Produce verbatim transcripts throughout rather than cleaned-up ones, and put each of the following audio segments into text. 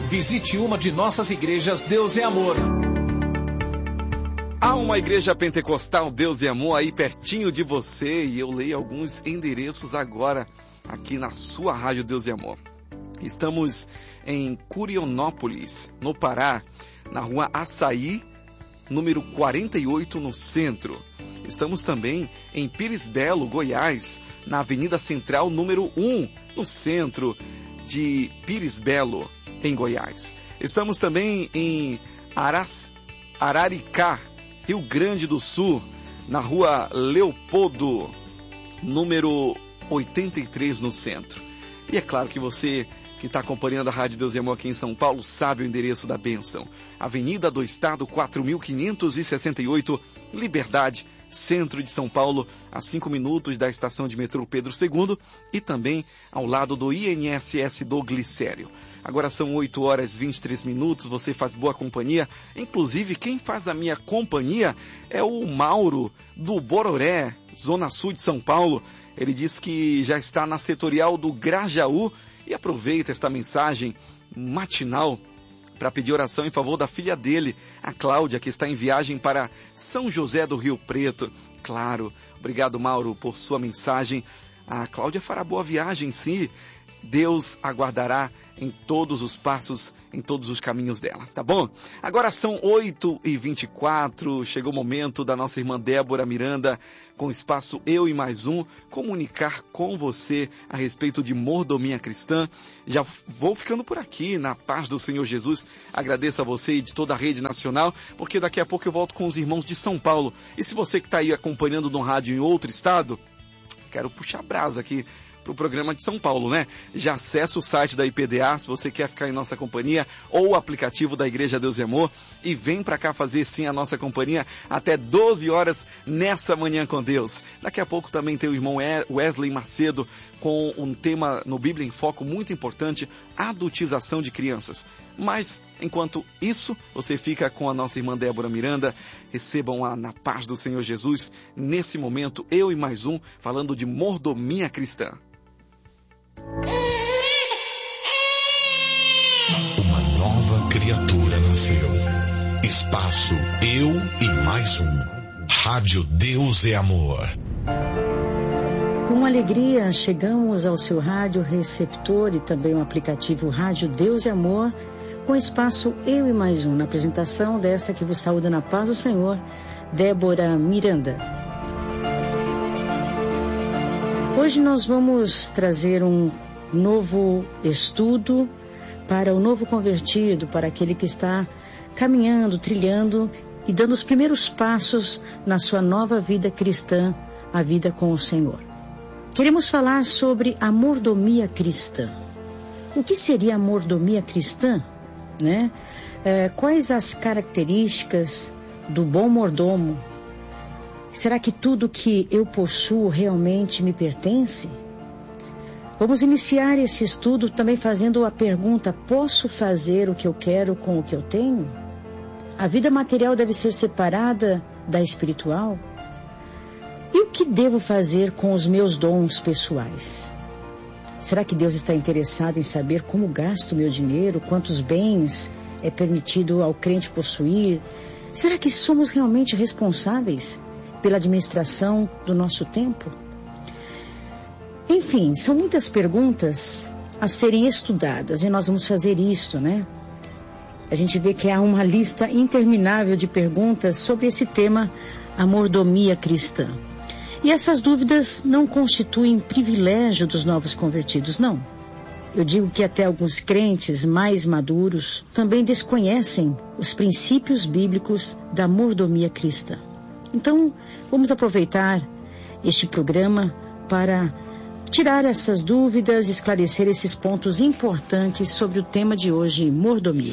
Visite uma de nossas igrejas Deus é Amor. Há uma igreja pentecostal Deus é Amor aí pertinho de você e eu leio alguns endereços agora aqui na sua rádio Deus é Amor. Estamos em Curionópolis, no Pará, na rua Açaí, número quarenta e oito, no centro. Estamos também em Pires Belo, Goiás, na Avenida Central, número um, no centro de Pires Belo, em Goiás. Estamos também em Aras, Araricá, Rio Grande do Sul, na rua Leopoldo, número oitenta e três, no centro. E é claro que você que está acompanhando a Rádio Deus é Amor aqui em São Paulo sabe o endereço da bênção. Avenida do Estado, quatro mil quinhentos e sessenta e oito, Liberdade, centro de São Paulo, a cinco minutos da estação de metrô Pedro segundo e também ao lado do I N S S do Glicério. Agora são oito horas e vinte e três minutos, você faz boa companhia. Inclusive, quem faz a minha companhia é o Mauro, do Bororé, Zona Sul de São Paulo. Ele diz que já está na setorial do Grajaú e aproveita esta mensagem matinal para pedir oração em favor da filha dele, a Cláudia, que está em viagem para São José do Rio Preto. Claro, obrigado, Mauro, por sua mensagem. A Cláudia fará boa viagem, sim. Deus aguardará em todos os passos, em todos os caminhos dela, tá bom? Agora são oito e vinte e quatro, chegou o momento da nossa irmã Débora Miranda, com o espaço Eu e Mais Um, comunicar com você a respeito de mordomia cristã. Já vou ficando por aqui, na paz do Senhor Jesus. Agradeço a você e de toda a rede nacional, porque daqui a pouco eu volto com os irmãos de São Paulo. E se você que está aí acompanhando no rádio em outro estado, quero puxar brasa aqui para o programa de São Paulo, né? Já acessa o site da I P D A, se você quer ficar em nossa companhia, ou o aplicativo da Igreja Deus e Amor, e vem para cá fazer sim a nossa companhia até doze horas nessa manhã com Deus. Daqui a pouco também tem o irmão Wesley Macedo com um tema no Bíblia em Foco muito importante, adultização de crianças. Mas, enquanto isso, você fica com a nossa irmã Débora Miranda. Recebam-a na paz do Senhor Jesus. Nesse momento, eu e mais um, falando de mordomia cristã. Uma nova criatura nasceu. Espaço Eu e Mais Um. Rádio Deus é Amor. Com alegria, chegamos ao seu rádio receptor e também o aplicativo Rádio Deus é Amor, com espaço Eu e Mais Um, na apresentação desta que vos saúda na paz do Senhor, Débora Miranda. Hoje nós vamos trazer um novo estudo para o novo convertido, para aquele que está caminhando, trilhando e dando os primeiros passos na sua nova vida cristã, a vida com o Senhor. Queremos falar sobre a mordomia cristã. O que seria a mordomia cristã? Né? É, quais as características do bom mordomo? Será que tudo que eu possuo realmente me pertence? Vamos iniciar esse estudo também fazendo a pergunta: posso fazer o que eu quero com o que eu tenho? A vida material deve ser separada da espiritual? E o que devo fazer com os meus dons pessoais? Será que Deus está interessado em saber como gasto o meu dinheiro, quantos bens é permitido ao crente possuir? Será que somos realmente responsáveis pela administração do nosso tempo? Enfim, são muitas perguntas a serem estudadas e nós vamos fazer isto, né? A gente vê que há uma lista interminável de perguntas sobre esse tema, a mordomia cristã. E essas dúvidas não constituem privilégio dos novos convertidos, não. Eu digo que até alguns crentes mais maduros também desconhecem os princípios bíblicos da mordomia cristã. Então, vamos aproveitar este programa para tirar essas dúvidas, esclarecer esses pontos importantes sobre o tema de hoje, mordomia.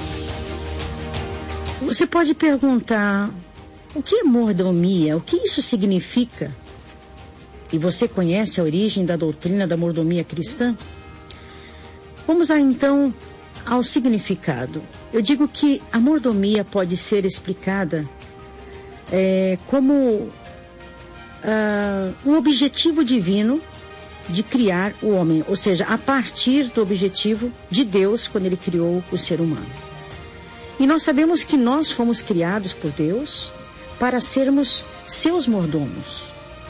Você pode perguntar: o que é mordomia? O que isso significa? E você conhece a origem da doutrina da mordomia cristã? Vamos lá, então, ao significado. Eu digo que a mordomia pode ser explicada é, como uh, um objetivo divino de criar o homem, ou seja, a partir do objetivo de Deus quando ele criou o ser humano. E nós sabemos que nós fomos criados por Deus para sermos seus mordomos.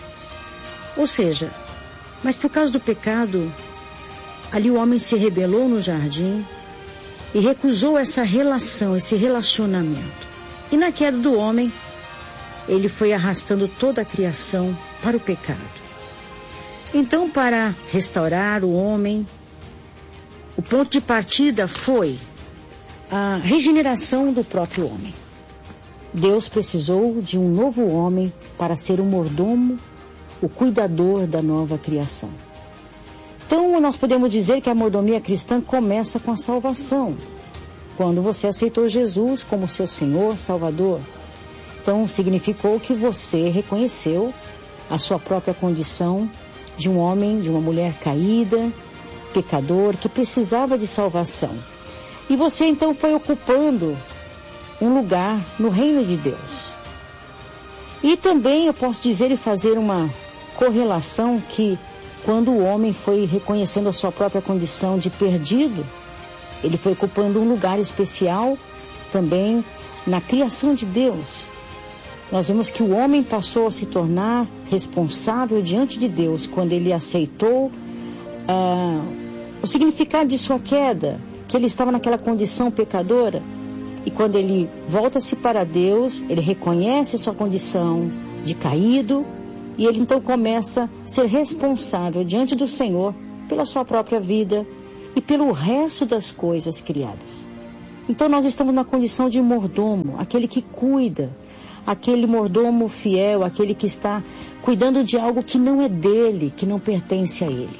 Ou seja, mas por causa do pecado, ali o homem se rebelou no jardim e recusou essa relação, esse relacionamento. E na queda do homem, ele foi arrastando toda a criação para o pecado. Então, para restaurar o homem, o ponto de partida foi a regeneração do próprio homem. Deus precisou de um novo homem para ser o mordomo, o cuidador da nova criação. Então, nós podemos dizer que a mordomia cristã começa com a salvação, quando você aceitou Jesus como seu Senhor, Salvador. Então, significou que você reconheceu a sua própria condição de um homem, de uma mulher caída, pecador, que precisava de salvação. E você, então, foi ocupando um lugar no reino de Deus. E também eu posso dizer e fazer uma correlação que quando o homem foi reconhecendo a sua própria condição de perdido, ele foi ocupando um lugar especial também na criação de Deus. Nós vemos que o homem passou a se tornar responsável diante de Deus quando ele aceitou ah, o significado de sua queda, que ele estava naquela condição pecadora. E quando ele volta-se para Deus, ele reconhece sua condição de caído e ele então começa a ser responsável diante do Senhor pela sua própria vida e pelo resto das coisas criadas. Então nós estamos na condição de mordomo, aquele que cuida, aquele mordomo fiel, aquele que está cuidando de algo que não é dele, que não pertence a ele.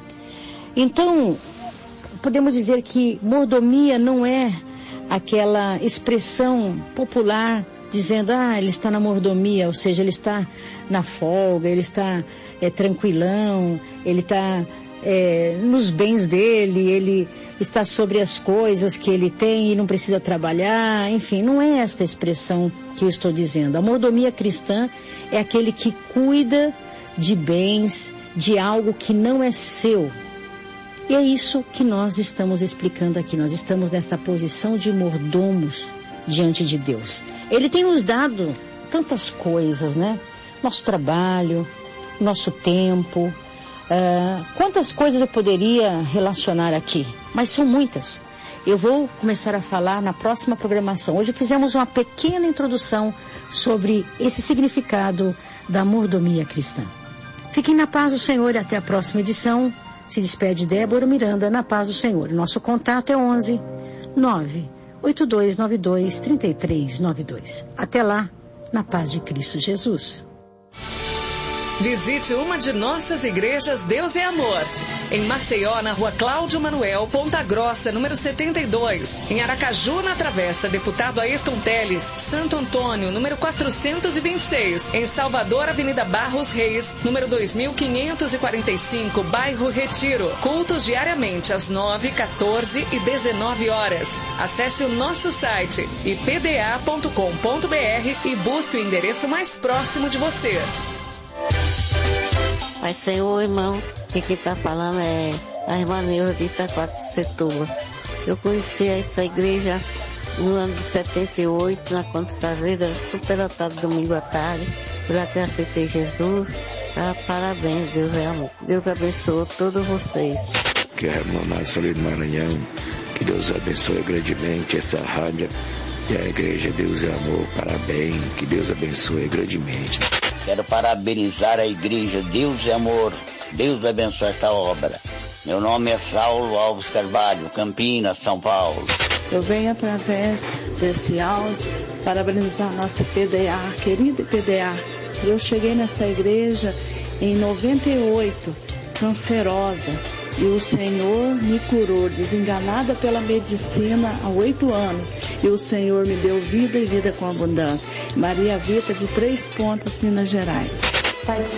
Então, podemos dizer que mordomia não é aquela expressão popular dizendo, ah, ele está na mordomia, ou seja, ele está na folga, ele está é, tranquilão, ele está é, nos bens dele, ele está sobre as coisas que ele tem e não precisa trabalhar, enfim, não é esta expressão que eu estou dizendo. A mordomia cristã é aquele que cuida de bens, de algo que não é seu. E é isso que nós estamos explicando aqui. Nós estamos nesta posição de mordomos diante de Deus. Ele tem nos dado tantas coisas, né? Nosso trabalho, nosso tempo. Uh, quantas coisas eu poderia relacionar aqui? Mas são muitas. Eu vou começar a falar na próxima programação. Hoje fizemos uma pequena introdução sobre esse significado da mordomia cristã. Fiquem na paz do Senhor e até a próxima edição. Se despede Débora Miranda, na paz do Senhor. Nosso contato é onze, nove oito dois nove dois, três três nove dois. Até lá, na paz de Cristo Jesus. Visite uma de nossas igrejas Deus é Amor. Em Maceió, na rua Cláudio Manuel, Ponta Grossa, número setenta e dois. Em Aracaju, na Travessa Deputado Ayrton Teles, Santo Antônio, número quatrocentos e vinte e seis. Em Salvador, Avenida Barros Reis, número dois mil quinhentos e quarenta e cinco, bairro Retiro. Cultos diariamente às nove, quatorze e dezenove horas. Acesse o nosso site i p d a ponto com ponto b r e busque o endereço mais próximo de você. Pai Senhor, irmão, quem que está falando é a irmã Neuza de Itaquaquecetuba. Eu conheci essa igreja no ano de setenta e oito, na Conta Azevedo, superlotado domingo à tarde, por lá que eu aceitei Jesus. Tá? Parabéns, Deus é amor. Deus abençoe todos vocês. Que é a irmã Marcelino Maranhão, que Deus abençoe grandemente essa rádio e a igreja Deus é Amor. Parabéns, que Deus abençoe grandemente. Quero parabenizar a igreja Deus é Amor. Deus vai abençoar esta obra. Meu nome é Saulo Alves Carvalho, Campinas, São Paulo. Eu venho através desse áudio parabenizar a nossa P D A, querida P D A. Eu cheguei nessa igreja em noventa e oito, cancerosa, e o Senhor me curou, desenganada pela medicina há oito anos, e o Senhor me deu vida e vida com abundância. Maria Vita, de Três Pontas, Minas Gerais.